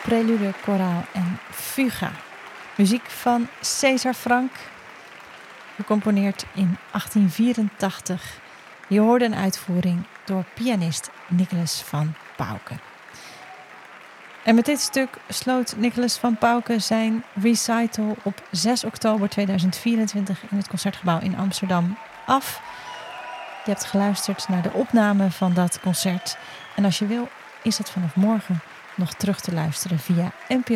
prelude, koraal en fuga. Muziek van César Franck, gecomponeerd in 1884. Je hoorde een uitvoering door pianist Nicolas van Pauwke. En met dit stuk sloot Nicolas van Pauwke zijn recital op 6 oktober 2024 in het Concertgebouw in Amsterdam af. Je hebt geluisterd naar de opname van dat concert. En als je wil, is het vanaf morgen nog terug te luisteren via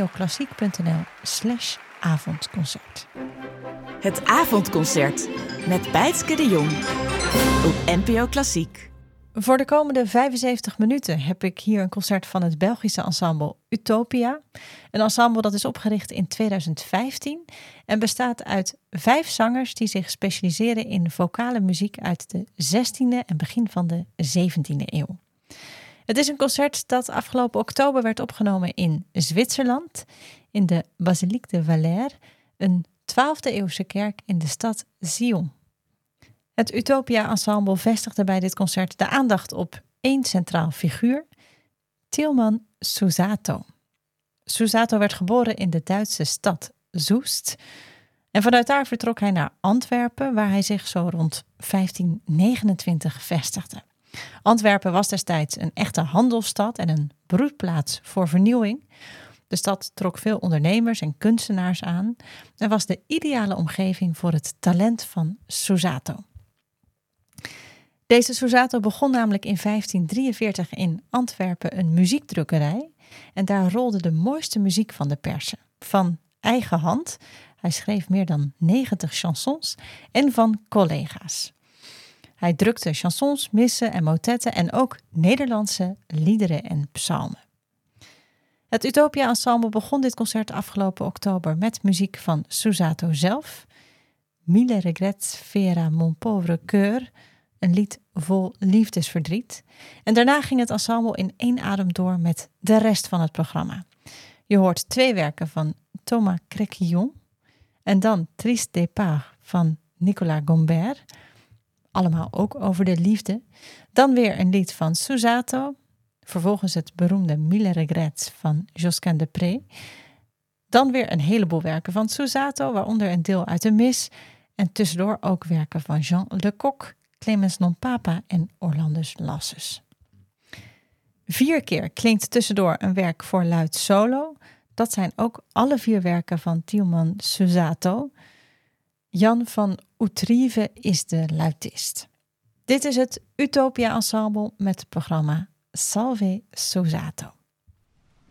npoklassiek.nl/avondconcert. Het avondconcert met Bijtske de Jong op NPO Klassiek. Voor de komende 75 minuten heb ik hier een concert van het Belgische ensemble Utopia. Een ensemble dat is opgericht in 2015 en bestaat uit 5 zangers die zich specialiseren in vocale muziek uit de 16e en begin van de 17e eeuw. Het is een concert dat afgelopen oktober werd opgenomen in Zwitserland, in de Basilique de Valère, een 12e eeuwse kerk in de stad Sion. Het Utopia-ensemble vestigde bij dit concert de aandacht op 1 centraal figuur, Tilman Susato. Susato werd geboren in de Duitse stad Soest en vanuit daar vertrok hij naar Antwerpen, waar hij zich zo rond 1529 vestigde. Antwerpen was destijds een echte handelsstad en een broedplaats voor vernieuwing. De stad trok veel ondernemers en kunstenaars aan en was de ideale omgeving voor het talent van Susato. Deze Susato begon namelijk in 1543 in Antwerpen een muziekdrukkerij en daar rolde de mooiste muziek van de persen. Van eigen hand, hij schreef meer dan 90 chansons, en van collega's. Hij drukte chansons, missen en motetten en ook Nederlandse liederen en psalmen. Het Utopia Ensemble begon dit concert afgelopen oktober met muziek van Susato zelf. Mille regrets vera mon pauvre cœur, een lied vol liefdesverdriet. En daarna ging het ensemble in 1 adem door met de rest van het programma. Je hoort 2 werken van Thomas Créquillon en dan Triste départ van Nicolas Gombert. Allemaal ook over de liefde. Dan weer een lied van Susato. Vervolgens het beroemde Mille regrets van Josquin de Pré. Dan weer een heleboel werken van Susato, waaronder een deel uit de mis. En tussendoor ook werken van Jean Lecoq, Clemens Non-Papa en Orlandus Lassus. 4 keer klinkt tussendoor een werk voor luid solo. Dat zijn ook alle 4 werken van Tilman Susato. Jan van Outreeve is de luitist. Dit is het Utopia Ensemble met het programma Salve Susato.